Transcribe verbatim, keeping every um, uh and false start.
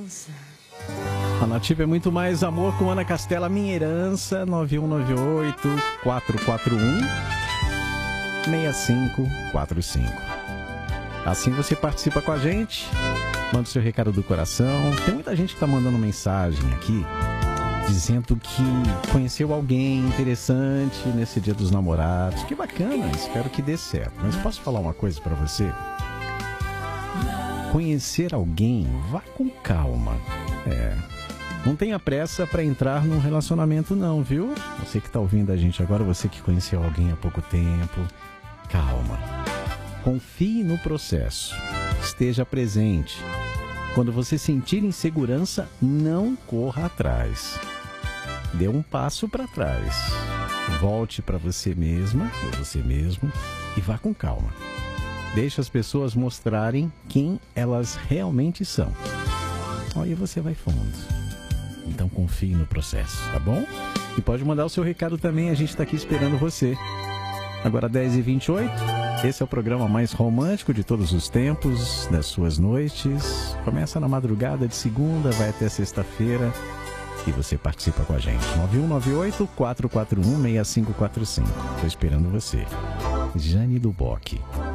A Nativa é muito mais amor com Ana Castela, Minha Herança, nove um nove oito, quatro quatro um, seis cinco quatro cinco. Assim você participa com a gente, manda o seu recado do coração. Tem muita gente que tá mandando mensagem aqui, dizendo que conheceu alguém interessante nesse Dia dos Namorados. Que bacana, espero que dê certo. Mas posso falar uma coisa pra você? Conhecer alguém, vá com calma. É, não tenha pressa pra entrar num relacionamento não, viu? Você que tá ouvindo a gente agora, você que conheceu alguém há pouco tempo, calma. Confie no processo. Esteja presente. Quando você sentir insegurança, não corra atrás. Dê um passo para trás. Volte para você mesma, ou você mesmo, e vá com calma. Deixe as pessoas mostrarem quem elas realmente são. Aí você vai fundo. Então confie no processo, tá bom? E pode mandar o seu recado também, a gente está aqui esperando você. Agora dez e vinte e oito, esse é o programa mais romântico de todos os tempos, das suas noites. Começa na madrugada de segunda, vai até sexta-feira e você participa com a gente. nove um nove oito, quatro quatro um, seis cinco quatro cinco. Estou esperando você. Jane do Bock.